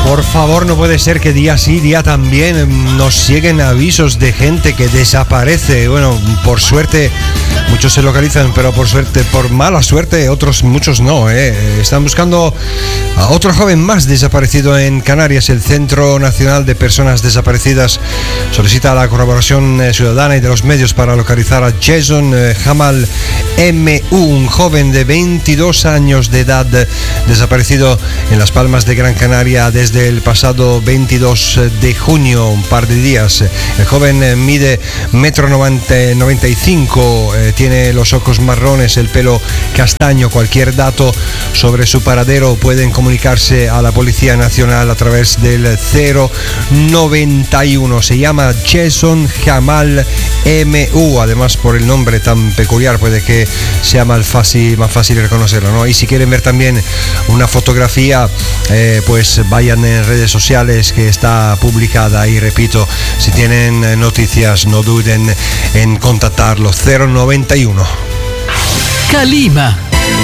Por favor, no puede ser que día sí, día también nos lleguen avisos de gente que desaparece. Bueno, por suerte muchos se localizan, pero por mala suerte, muchos no. Están buscando a otro joven más desaparecido en Canarias. El Centro Nacional de Personas Desaparecidas solicita la colaboración ciudadana y de los medios para localizar a Jason Jamal M.U., un joven de 22 años de edad desaparecido en Las Palmas de Gran Canaria desde el pasado 22 de junio, un par de días. El joven mide 1,95 m, tiene los ojos marrones, el pelo castaño. Cualquier dato sobre su paradero pueden comunicarse a la Policía Nacional a través del 091. Se llama Jason Jamal M.U. Además, por el nombre tan peculiar puede que sea más fácil reconocerlo, ¿no? Y si quieren ver también una fotografía, pues vayan en redes sociales, que está publicada. Y repito, si tienen noticias, no duden en contactarlo. 091. Kalima.